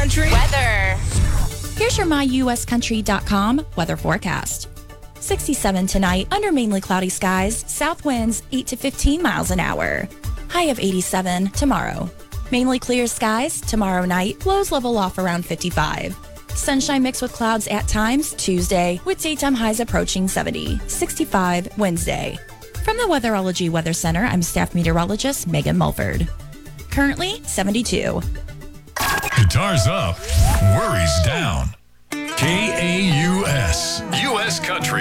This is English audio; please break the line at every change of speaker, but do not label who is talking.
Country
weather.
Here's your myuscountry.com weather forecast. 67 tonight, under mainly cloudy skies, south winds 8 to 15 miles an hour. High of 87 tomorrow. Mainly clear skies tomorrow night, lows level off around 55. Sunshine mixed with clouds at times Tuesday, with daytime highs approaching 70. 65 Wednesday. From the Weatherology Weather Center, I'm staff meteorologist Megan Mulford. Currently 72.
Guitars up, worries down. KAUS, U.S. Country.